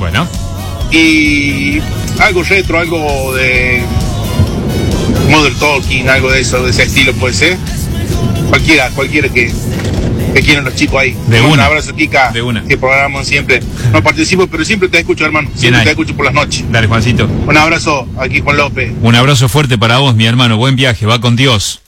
Bueno. Y algo retro, algo de Modern Talking, algo de eso, de ese estilo puede ser. Cualquiera que quieran los chicos ahí. Un abrazo, Kika. De una. Que programan siempre. No participo, pero siempre te escucho, hermano. Siempre te escucho por las noches. Dale, Juancito. Un abrazo, aquí Juan López. Un abrazo fuerte para vos, mi hermano. Buen viaje, va con Dios.